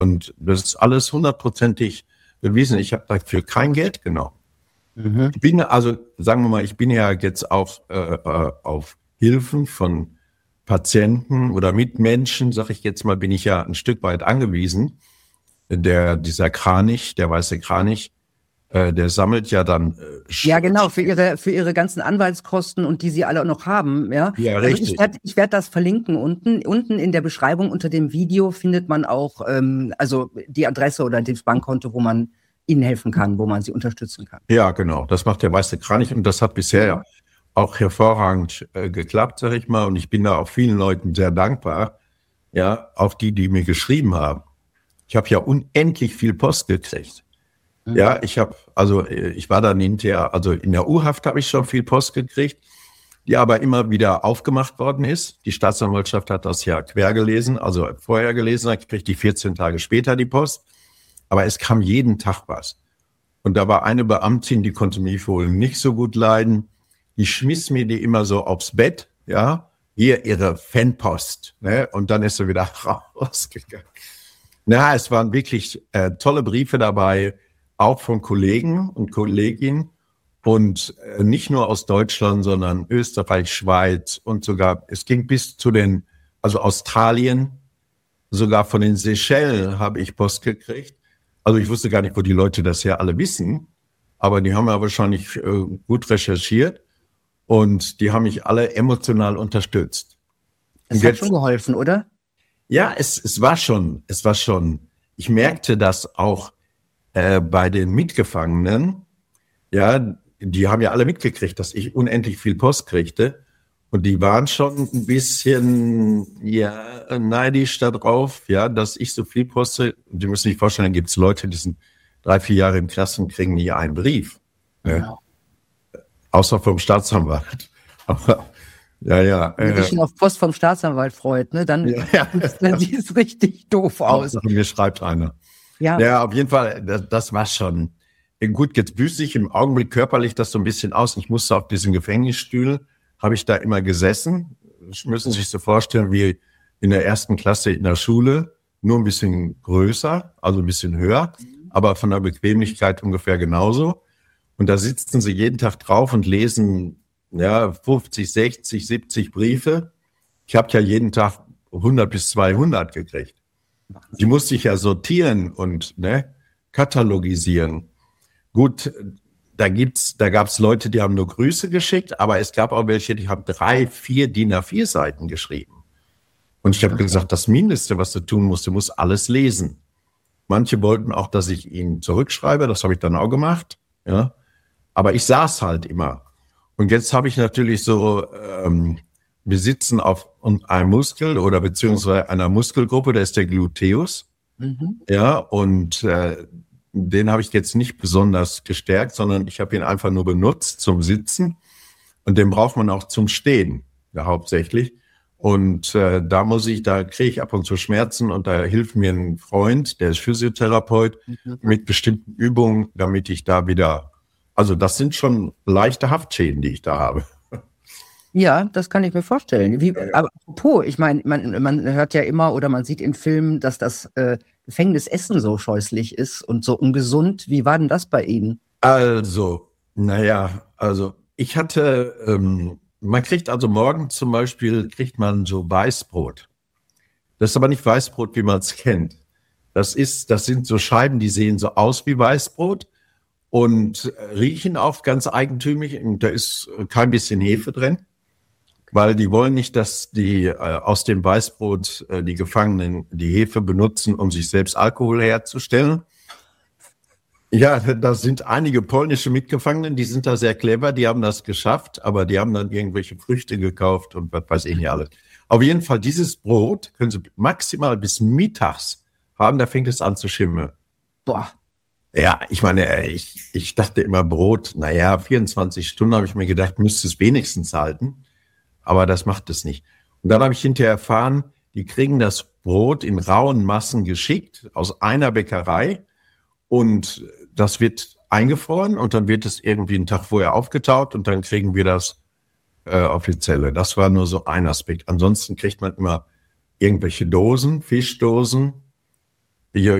Und das ist alles 100%ig bewiesen. Ich habe dafür kein Geld genommen. Ich bin, also sagen wir mal, ich bin ja jetzt auf Hilfen von Patienten oder Mitmenschen, sag ich jetzt mal, bin ich ja ein Stück weit angewiesen. Dieser Kranich, der weiße Kranich, der sammelt ja dann. Ja, genau, für ihre ganzen Anwaltskosten und die sie alle noch haben. Ja, ja, also richtig. ich werd das verlinken unten. Unten in der Beschreibung unter dem Video findet man auch also die Adresse oder das Bankkonto, wo man ihnen helfen kann, wo man sie unterstützen kann. Ja, genau. Das macht der weiße Kranich und das hat bisher auch hervorragend geklappt, sag ich mal. Und ich bin da auch vielen Leuten sehr dankbar. Ja, auch die mir geschrieben haben. Ich habe ja unendlich viel Post gekriegt. Ja, ich war dann hinterher, also in der U-Haft habe ich schon viel Post gekriegt, die aber immer wieder aufgemacht worden ist. Die Staatsanwaltschaft hat das ja quer gelesen, also vorher gelesen, dann kriegte ich 14 Tage später die Post. Aber es kam jeden Tag was. Und da war eine Beamtin, die konnte mich wohl nicht so gut leiden. Die schmiss mir die immer so aufs Bett, ja, hier ihre Fanpost, ne? Und dann ist sie wieder rausgegangen. Na, es waren wirklich tolle Briefe dabei, auch von Kollegen und Kolleginnen und nicht nur aus Deutschland, sondern Österreich, Schweiz und sogar, es ging bis zu also Australien, sogar von den Seychellen habe ich Post gekriegt. Also ich wusste gar nicht, wo die Leute das ja alle wissen, aber die haben ja wahrscheinlich gut recherchiert und die haben mich alle emotional unterstützt. Es hat schon geholfen, oder? Ja, es war schon. Ich merkte das auch bei den Mitgefangenen. Ja, die haben ja alle mitgekriegt, dass ich unendlich viel Post kriegte. Und die waren schon ein bisschen neidisch darauf, ja, dass ich so viel poste. Und die müssen sich vorstellen, da gibt es Leute, die sind 3-4 Jahre im Knast und kriegen nie einen Brief. Ja. Außer vom Staatsanwalt. Aber ja. Wenn man sich auf Post vom Staatsanwalt freut, ne, dann sieht es richtig doof aus. Mir schreibt einer. Ja, auf jeden Fall, das war schon. Gut, jetzt büße ich im Augenblick körperlich das so ein bisschen aus. Ich musste auf diesem Gefängnisstuhl, habe ich da immer gesessen. Das müssen Sie sich so vorstellen wie in der 1. Klasse in der Schule, nur ein bisschen größer, also ein bisschen höher, aber von der Bequemlichkeit ungefähr genauso. Und da sitzen Sie jeden Tag drauf und lesen 50, 60, 70 Briefe. Ich habe ja jeden Tag 100 bis 200 gekriegt. Die musste ich ja sortieren und katalogisieren. Gut, da gab's Leute, die haben nur Grüße geschickt, aber es gab auch welche, die haben 3, 4 DIN A4 Seiten geschrieben. Und ich habe gesagt, das Mindeste, was du tun musst, du musst alles lesen. Manche wollten auch, dass ich ihnen zurückschreibe, das habe ich dann auch gemacht. Ja, aber ich saß halt immer. Und jetzt habe ich natürlich so, wir sitzen auf einem Muskel oder beziehungsweise einer Muskelgruppe, der ist der Gluteus. Ja, und den habe ich jetzt nicht besonders gestärkt, sondern ich habe ihn einfach nur benutzt zum Sitzen. Und den braucht man auch zum Stehen, ja, hauptsächlich. Und da kriege ich ab und zu Schmerzen und da hilft mir ein Freund, der ist Physiotherapeut, mit bestimmten Übungen, damit ich da wieder, also das sind schon leichte Haftschäden, die ich da habe. Ja, das kann ich mir vorstellen. Aber apropos, ich meine, man hört ja immer oder man sieht in Filmen, dass das Gefängnisessen so scheußlich ist und so ungesund. Wie war denn das bei Ihnen? Also ich hatte, man kriegt also morgen zum Beispiel, kriegt man so Weißbrot. Das ist aber nicht Weißbrot, wie man es kennt. Das sind so Scheiben, die sehen so aus wie Weißbrot und riechen auch ganz eigentümlich. Da ist kein bisschen Hefe drin, weil die wollen nicht, dass die aus dem Weißbrot die Gefangenen die Hefe benutzen, um sich selbst Alkohol herzustellen. Ja, da sind einige polnische Mitgefangene, die sind da sehr clever, die haben das geschafft, aber die haben dann irgendwelche Früchte gekauft und was weiß ich nicht alles. Auf jeden Fall, dieses Brot können Sie maximal bis mittags haben, da fängt es an zu schimmeln. Boah. Ja, ich meine, ich dachte immer Brot, 24 Stunden habe ich mir gedacht, müsste es wenigstens halten, aber das macht es nicht. Und dann habe ich hinterher erfahren, die kriegen das Brot in rauen Massen geschickt aus einer Bäckerei und das wird eingefroren und dann wird es irgendwie einen Tag vorher aufgetaut und dann kriegen wir das auf die Zelle. Das war nur so ein Aspekt. Ansonsten kriegt man immer irgendwelche Dosen, Fischdosen Ja,